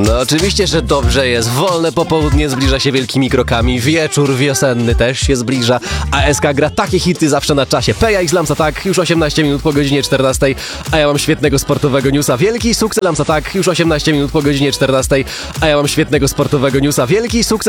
No oczywiście, że dobrze jest. Wolne popołudnie zbliża się wielkimi krokami. Wieczór wiosenny też się zbliża. A SK gra takie hity zawsze na czasie. PX Lams Attack już 18 minut po godzinie 14. A ja mam świetnego sportowego newsa. Wielki sukces Lams Attack już 18 minut po godzinie 14. A ja mam świetnego sportowego newsa. Wielki sukces